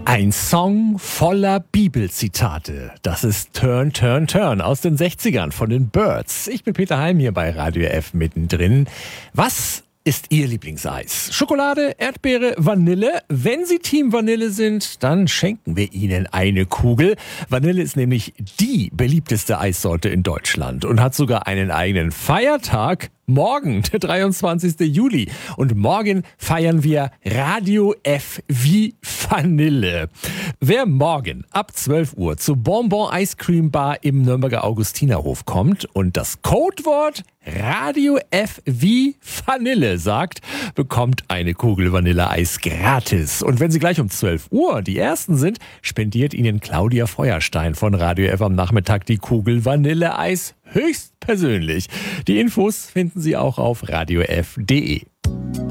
Ein Song voller Bibelzitate. Das ist Turn, Turn, Turn aus den 60ern von den Byrds. Ich bin Peter Heim hier bei Radio F mittendrin. Was ist Ihr Lieblingseis? Schokolade, Erdbeere, Vanille? Wenn Sie Team Vanille sind, dann schenken wir Ihnen eine Kugel. Vanille ist nämlich die beliebteste Eissorte in Deutschland und hat sogar einen eigenen Feiertag. Morgen, der 23. Juli. Und morgen feiern wir Radio F wie Vanille. Wer morgen ab 12 Uhr zur Bonbon Ice Cream Bar im Nürnberger Augustinerhof kommt und das Codewort Radio F wie Vanille sagt, bekommt eine Kugel Vanilleeis gratis. Und wenn Sie gleich um 12 Uhr die Ersten sind, spendiert Ihnen Claudia Feuerstein von Radio F am Nachmittag die Kugel Vanilleeis höchstpersönlich. Die Infos finden Sie auch auf radiof.de.